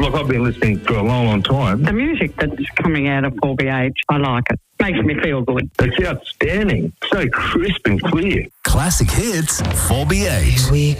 Look, I've been listening for a long, long time. The music that's coming out of 4BH, I like it. Makes me feel good. It's outstanding. So crisp and clear. Classic Hits 4BH. Here we